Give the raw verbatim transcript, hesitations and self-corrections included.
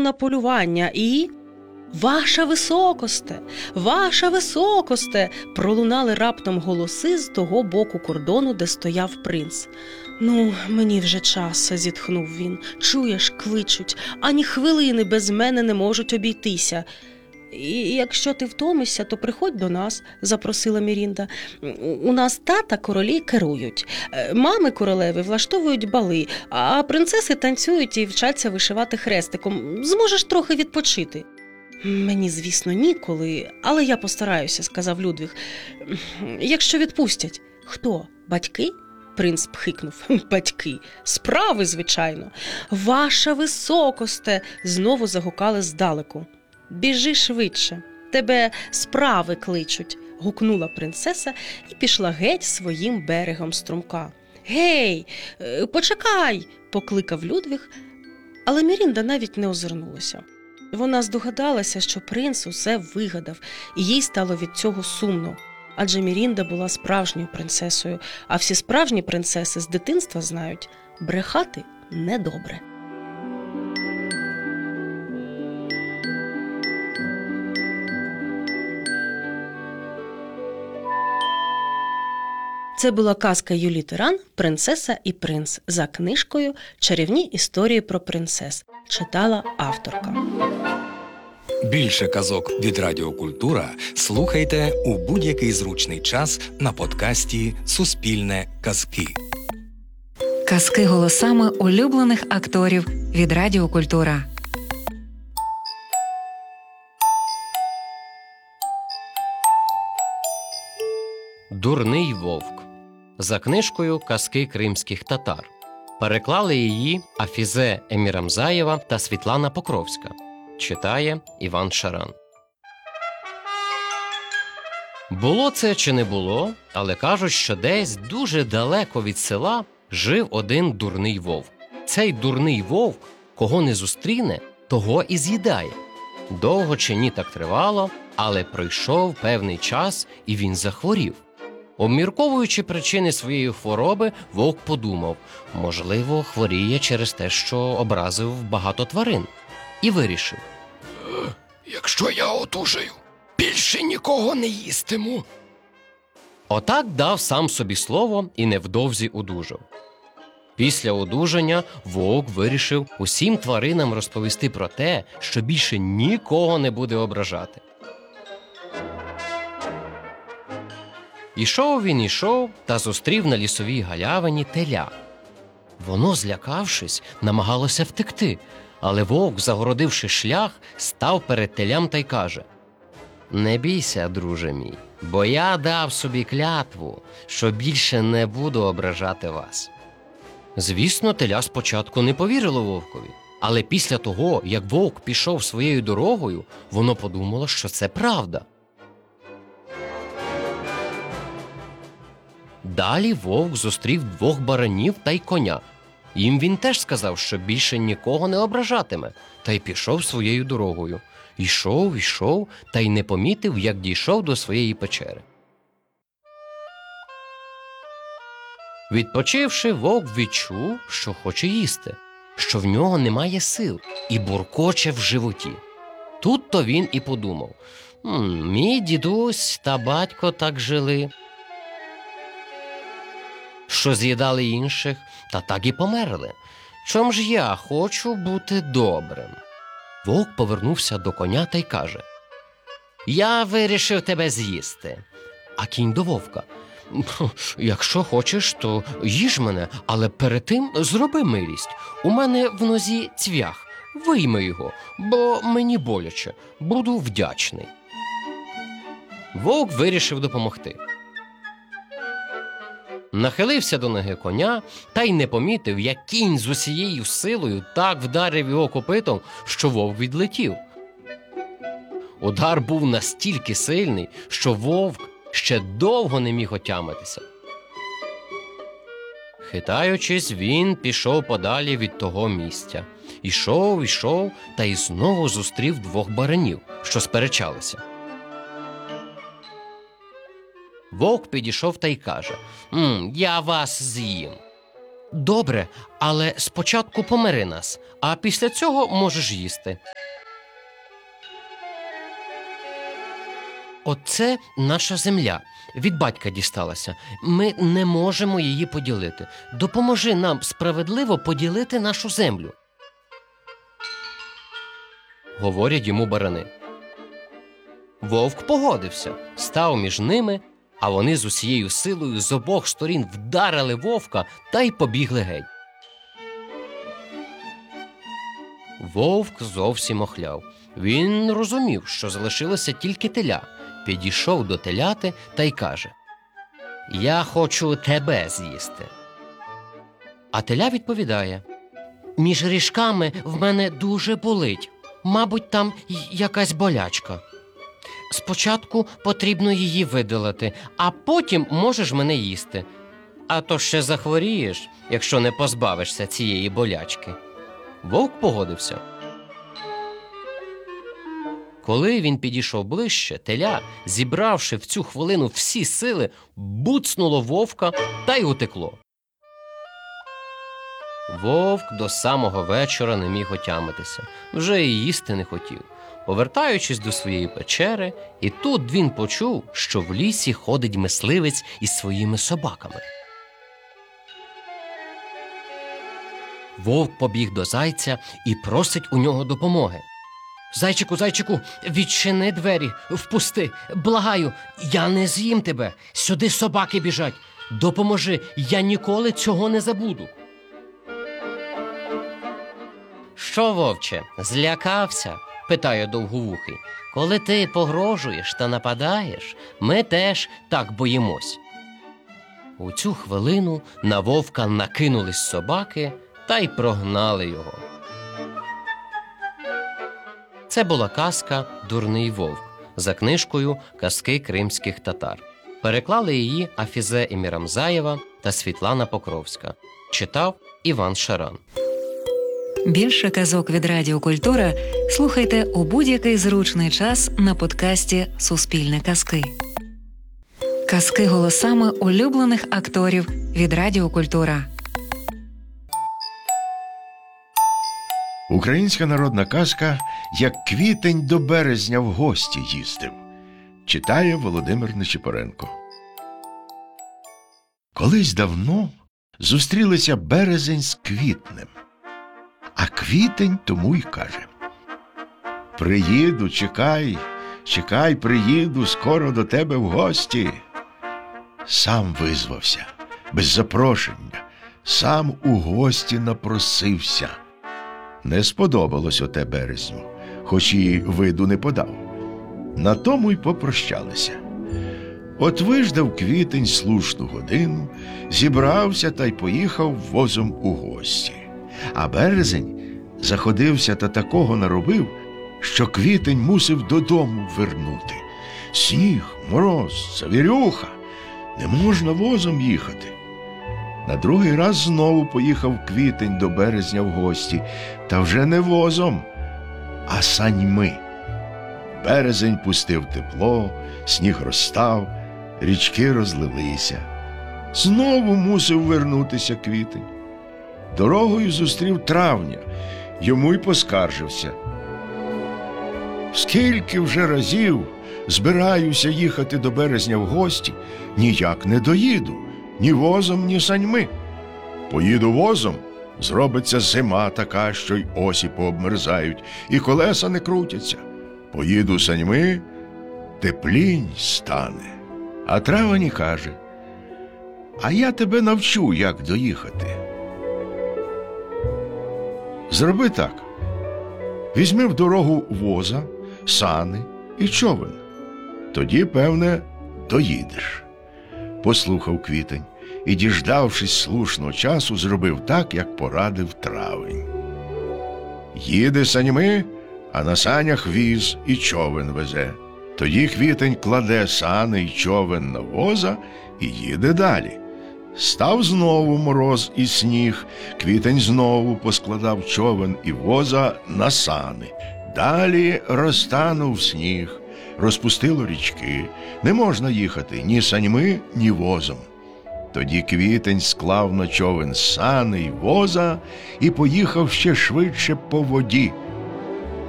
на полювання і... «Ваша високосте! Ваша високосте!» пролунали раптом голоси з того боку кордону, де стояв принц. «Ну, мені вже час», – зітхнув він. «Чуєш, кличуть, ані хвилини без мене не можуть обійтися». «І якщо ти втомишся, то приходь до нас», – запросила Мірінда. «У нас тата королі керують. Мами королеви влаштовують бали, а принцеси танцюють і вчаться вишивати хрестиком. Зможеш трохи відпочити». «Мені, звісно, ніколи, але я постараюся», – сказав Людвіг. «Якщо відпустять». «Хто? Батьки?» Принц пхикнув. «Батьки. Справи, звичайно». «Ваша високосте!» – знову загукали здалеку. «Біжи швидше. Тебе справи кличуть», – гукнула принцеса і пішла геть своїм берегом струмка. «Гей, почекай!» – покликав Людвіг, але Мірінда навіть не озирнулася. Вона здогадалася, що принц усе вигадав, і їй стало від цього сумно. Адже Мірінда була справжньою принцесою, а всі справжні принцеси з дитинства знають – брехати недобре. Це була казка Юлії Тиран «Принцеса і принц» за книжкою «Чарівні історії про принцес». Читала авторка. Більше казок від Радіо Культура слухайте у будь-який зручний час на подкасті «Суспільне казки». Казки голосами улюблених акторів від Радіо Культура. Дурний вовк. За книжкою «Казки кримських татар». Переклали її Афізе Емірамзаєва та Світлана Покровська. Читає Іван Шаран. Було це чи не було, але кажуть, що десь дуже далеко від села жив один дурний вовк. Цей дурний вовк, кого не зустріне, того і з'їдає. Довго чи ні так тривало, але пройшов певний час, і він захворів. Обмірковуючи причини своєї хвороби, вовк подумав, можливо, хворіє через те, що образив багато тварин. І вирішив. Якщо я одужаю, більше нікого не їстиму. Отак дав сам собі слово і невдовзі одужав. Після одужання вовк вирішив усім тваринам розповісти про те, що більше нікого не буде ображати. Ішов він, ішов та зустрів на лісовій галявині теля. Воно, злякавшись, намагалося втекти, але вовк, загородивши шлях, став перед телям та й каже: «Не бійся, друже мій, бо я дав собі клятву, що більше не буду ображати вас». Звісно, теля спочатку не повірило вовкові, але після того, як вовк пішов своєю дорогою, воно подумало, що це правда. Далі вовк зустрів двох баранів та й коня. Їм він теж сказав, що більше нікого не ображатиме, та й пішов своєю дорогою. Йшов, йшов, та й не помітив, як дійшов до своєї печери. Відпочивши, вовк відчув, що хоче їсти, що в нього немає сил, і буркоче в животі. Тут-то він і подумав: «М, мій дідусь та батько так жили, що з'їдали інших, та так і померли. Чом ж я хочу бути добрим?» Вовк повернувся до коня та й каже: «Я вирішив тебе з'їсти». А кінь до вовка: «Якщо хочеш, то їж мене, але перед тим зроби милість. У мене в нозі цвях, вийми його, бо мені боляче, буду вдячний». Вовк вирішив допомогти. Нахилився до ноги коня та й не помітив, як кінь з усією силою так вдарив його копитом, що вовк відлетів. Удар був настільки сильний, що вовк ще довго не міг отямитися. Хитаючись, він пішов подалі від того місця. Ішов, ішов, та й знову зустрів двох баранів, що сперечалися. Вовк підійшов та й каже: «М, я вас з'їм». Добре, але спочатку помири нас, а після цього можеш їсти. Оце наша земля. Від батька дісталася. Ми не можемо її поділити. Допоможи нам справедливо поділити нашу землю. Говорять йому барани. Вовк погодився, став між ними, а вони з усією силою з обох сторін вдарили вовка та й побігли геть. Вовк зовсім охляв. Він розумів, що залишилося тільки теля. Підійшов до теляти та й каже: «Я хочу тебе з'їсти». А теля відповідає: «Між ріжками в мене дуже болить. Мабуть, там якась болячка. Спочатку потрібно її видалити, а потім можеш мене їсти. А то ще захворієш, якщо не позбавишся цієї болячки». Вовк погодився. Коли він підійшов ближче, теля, зібравши в цю хвилину всі сили, буцнуло вовка та й утекло. Вовк до самого вечора не міг отямитися, вже і їсти не хотів, повертаючись до своєї печери, і тут він почув, що в лісі ходить мисливець із своїми собаками. Вовк побіг до зайця і просить у нього допомоги. «Зайчику, зайчику, відчини двері, впусти, благаю, я не з'їм тебе, сюди собаки біжать, допоможи, я ніколи цього не забуду». «Що, вовче, злякався?» – питає довговухий. «Коли ти погрожуєш та нападаєш, ми теж так боїмось». У цю хвилину на вовка накинулись собаки та й прогнали його. Це була казка «Дурний вовк» за книжкою «Казки кримських татар». Переклали її Афізе Імірамзаєва та Світлана Покровська. Читав Іван Шаран. Більше казок від Радіо Культура слухайте у будь-який зручний час на подкасті «Суспільне казки». Казки голосами улюблених акторів від Радіо Культура. Українська народна казка «Як квітень до березня в гості їздив». Читає Володимир Нечипоренко. Колись давно зустрілися березень з квітнем. А квітень тому й каже: «Приїду, чекай, чекай, приїду скоро до тебе в гості». Сам визвався, без запрошення, сам у гості напросився. Не сподобалось оте березню, хоч і виду не подав. На тому й попрощалися. От виждав квітень слушну годину, зібрався та й поїхав возом у гості. А березень заходився та такого наробив, що квітень мусив додому вернути. Сніг, мороз, завірюха, не можна возом їхати. На другий раз знову поїхав квітень до березня в гості, та вже не возом, а саньми. Березень пустив тепло, сніг розстав, річки розлилися. Знову мусив вернутися квітень. Дорогою зустрів травня, йому й поскаржився: «Скільки вже разів збираюся їхати до березня в гості, ніяк не доїду, ні возом, ні саньми. Поїду возом, зробиться зима така, що й осі пообмерзають, і колеса не крутяться. Поїду саньми, теплінь стане». А травень каже: «А я тебе навчу, як доїхати. Зроби так. Візьми в дорогу воза, сани і човен. Тоді, певне, доїдеш». Послухав квітень і, діждавшись слушного часу, зробив так, як порадив травень. Їде саньми, а на санях віз і човен везе. Тоді квітень кладе сани й човен на воза і їде далі. Став знову мороз і сніг, квітень знову поскладав човен і воза на сани. Далі розтанув сніг, розпустило річки, не можна їхати ні саньми, ні возом. Тоді Квітень склав на човен сани й воза і поїхав ще швидше по воді.